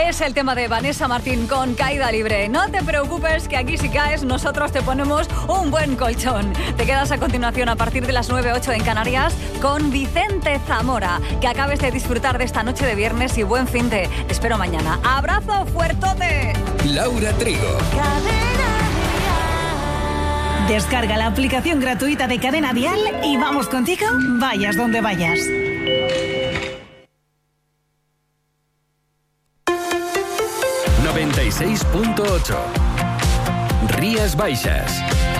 Es el tema de Vanessa Martín con Caída Libre. No te preocupes que aquí si caes nosotros te ponemos un buen colchón. Te quedas a continuación a partir de las 9:08 en Canarias con Vicente Zamora. Que acabes de disfrutar de esta noche de viernes y buen finde. Te espero mañana. ¡Abrazo fuertote! Laura Trigo. Descarga la aplicación gratuita de Cadena Dial y vamos contigo, vayas donde vayas. ...96.8... Rías Baixas.